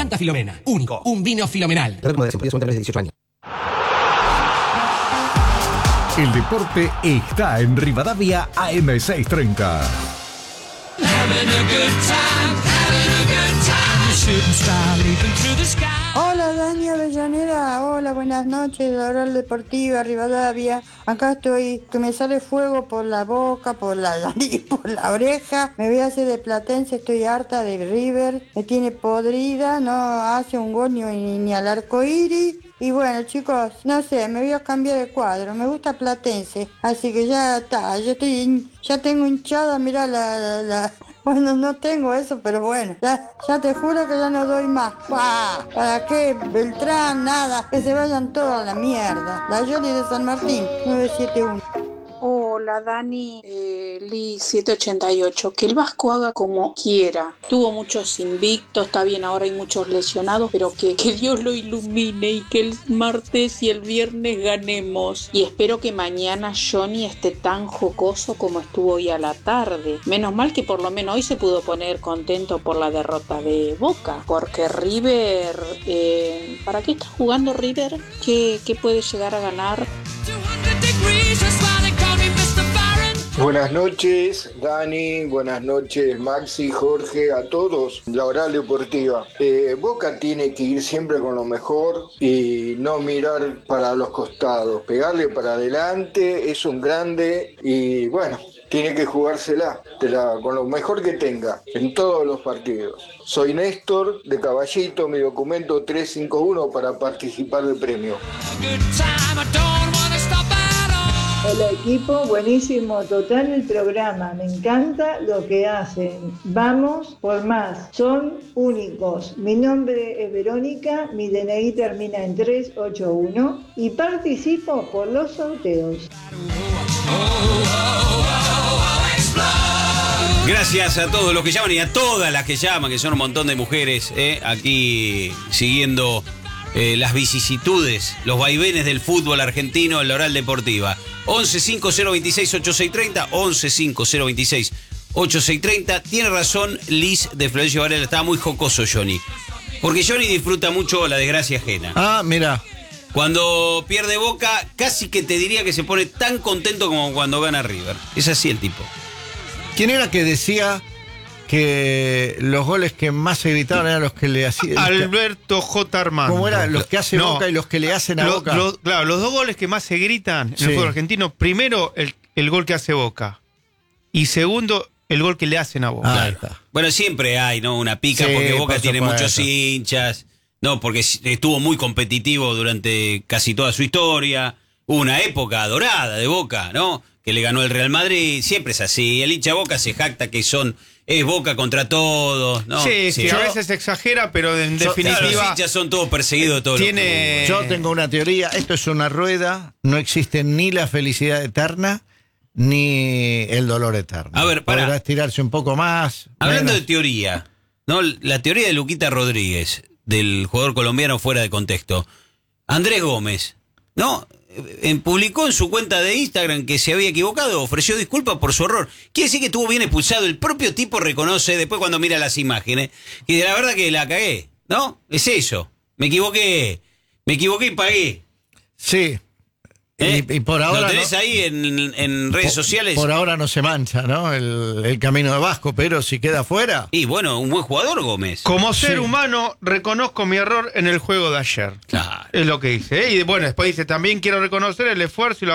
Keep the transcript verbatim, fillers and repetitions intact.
Fanta Filomena. Único. Un vino filomenal. dieciocho años. El deporte está en Rivadavia A M seiscientos treinta. Hola Dani Avellaneda, hola, buenas noches, la Oral Deportiva, Rivadavia. Acá estoy, que me sale fuego por la boca, por la nariz, por la oreja. Me voy a hacer de Platense, estoy harta de River, me tiene podrida, no hace un gol ni, ni al arco iris. Y bueno, chicos, no sé, me voy a cambiar de cuadro, me gusta Platense, así que ya está, yo estoy, ya tengo hinchada, mirá la, la, la... Bueno, no tengo eso, pero bueno, ya, ya te juro que ya no doy más. ¡Bah! ¿Para qué? Beltrán, nada, que se vayan todos a la mierda. La Yoli de San Martín, nueve siete uno. Hola Dani, eh, Lee siete ochenta y ocho, que el Vasco haga como quiera, tuvo muchos invictos, está bien, ahora hay muchos lesionados, pero que, que Dios lo ilumine y que el martes y el viernes ganemos, y espero que mañana Johnny esté tan jocoso como estuvo hoy a la tarde, menos mal que por lo menos hoy se pudo poner contento por la derrota de Boca, porque River, eh, ¿para qué está jugando River? ¿Qué, qué puede llegar a ganar? Buenas noches, Dani, buenas noches, Maxi, Jorge, a todos, la Oral Deportiva. Eh, Boca tiene que ir siempre con lo mejor y no mirar para los costados, pegarle para adelante, es un grande y bueno, tiene que jugársela de la, con lo mejor que tenga en todos los partidos. Soy Néstor de Caballito, mi documento tres cinco uno para participar del premio. Hola equipo, buenísimo, total el programa, me encanta lo que hacen, vamos por más, son únicos, mi nombre es Verónica, mi D N I termina en tres ocho uno y participo por los sorteos. Gracias a todos los que llaman y a todas las que llaman, que son un montón de mujeres, eh, aquí siguiendo eh, las vicisitudes, los vaivenes del fútbol argentino en la Oral Deportiva. once cinco cero veintiséis ochenta y seis treinta, once cinco cero veintiséis ochenta y seis treinta. Tiene razón Liz de Florencio Varela, estaba muy jocoso Johnny. Porque Johnny disfruta mucho la desgracia ajena. Ah, mira. Cuando pierde Boca, casi que te diría que se pone tan contento como cuando gana River. Es así el tipo. ¿Quién era que decía que los goles que más se gritaban eran los que le hacían? Alberto J. Armando. ¿Cómo era? Los que hace no, Boca y los que le hacen a lo, Boca. Lo, claro, los dos goles que más se gritan en sí. el fútbol argentino, primero el, el gol que hace Boca y segundo el gol que le hacen a Boca. Ah, claro. Bueno, siempre hay, ¿no? Una pica sí, porque Boca tiene muchos hinchas, no, porque estuvo muy competitivo durante casi toda su historia. Hubo una época dorada de Boca, ¿no? Que le ganó el Real Madrid, siempre es así. El hincha Boca se jacta que son es Boca contra todos, ¿no? Sí, sí, sí. a veces se exagera, pero en yo, definitiva... Claro, los hinchas son todos perseguidos de todos. Tiene... Yo tengo una teoría, esto es una rueda, no existe ni la felicidad eterna, ni el dolor eterno. A ver, para. Podrá estirarse un poco más. Hablando menos. de teoría, ¿no? La teoría de Luquita Rodríguez, del jugador colombiano fuera de contexto. Andrés Gómez, ¿no? En, publicó en su cuenta de Instagram que se había equivocado, ofreció disculpas por su error. Quiere decir que estuvo bien expulsado. El propio tipo reconoce, después cuando mira las imágenes, que la verdad que la cagué, ¿no? Es eso. Me equivoqué. Me equivoqué y pagué. Sí. ¿Eh? Y, y por ahora. ¿Lo tenés no, ahí en, en redes por, sociales? Por ahora no se mancha, ¿no? El, el camino de Vasco, pero si queda fuera. Y bueno, un buen jugador Gómez. Como ser sí. humano, reconozco mi error en el juego de ayer. Claro. Es lo que dice. ¿eh? Y bueno, después dice, también quiero reconocer el esfuerzo y la